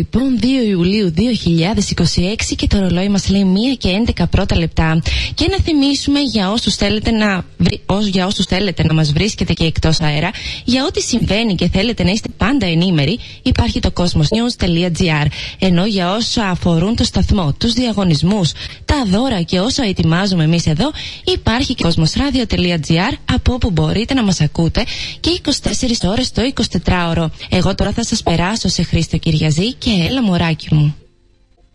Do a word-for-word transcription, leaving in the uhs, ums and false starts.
λοιπόν, δύο Ιουλίου δύο χιλιάδες είκοσι έξι και το ρολόι μας λέει μία και έντεκα πρώτα λεπτά. Και να θυμίσουμε για όσους θέλετε να, για όσους θέλετε να μας βρίσκετε και εκτός αέρα, για ό,τι συμβαίνει και θέλετε να είστε πάντα ενήμεροι, υπάρχει το cosmosnews.gr. Ενώ για όσα αφορούν το σταθμό, τους διαγωνισμούς, τα δώρα και όσα ετοιμάζουμε εμείς εδώ, υπάρχει και cosmosradio.gr, από όπου μπορείτε να μας ακούτε και είκοσι τέσσερις ώρες το εικοσιτετράωρο. Εγώ τώρα θα σας περάσω σε Χρήστο Κυριαζή και έλα μωράκι μου.